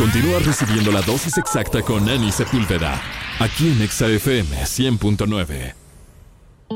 Continúa recibiendo la dosis exacta con Nani Sepúlveda, aquí en Exa FM 100.9.